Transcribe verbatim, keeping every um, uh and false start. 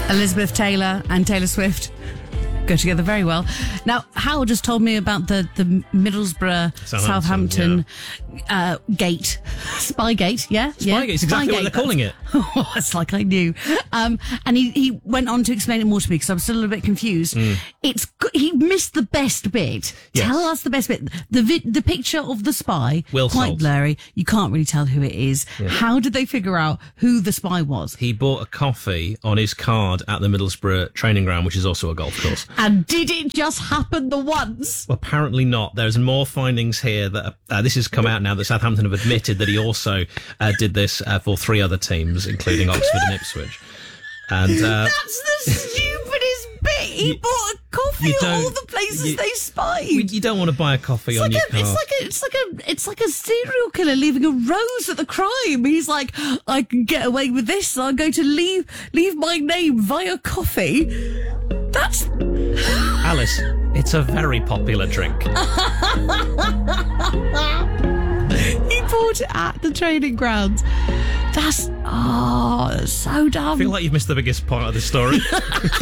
Elizabeth Taylor and Taylor Swift go together very well. Now, Howard just told me about the, the Middlesbrough, Southampton, Southampton yeah. uh, gate. Spygate, yeah? Spygate yeah? is exactly Spygate, what they're calling it. Oh, it's like I knew. Um, and he, he went on to explain it more to me because I'm still a little bit confused. Mm. It's He missed the best bit. Yes. Tell us the best bit. The vi- the picture of the spy, Will quite Salt. blurry. You can't really tell who it is. Yeah. How did they figure out who the spy was? He bought a coffee on his card at the Middlesbrough training ground, which is also a golf course. And did it just happen the once? Well, apparently not. There's more findings here that uh, this has come out now that Southampton have admitted that he also uh, did this uh, for three other teams, including Oxford and Ipswich. And uh, that's the stupidest bit. He you, bought a coffee at all the places you, they spied. You don't want to buy a coffee it's on like your a, card. It's like a, it's like a, it's like a serial killer leaving a rose at the crime. He's like, I can get away with this. So I'm going to leave, leave my name via coffee. That's Alice. It's a very popular drink. He bought it at the training ground. That's oh, so dumb. I feel like you've missed the biggest part of the story.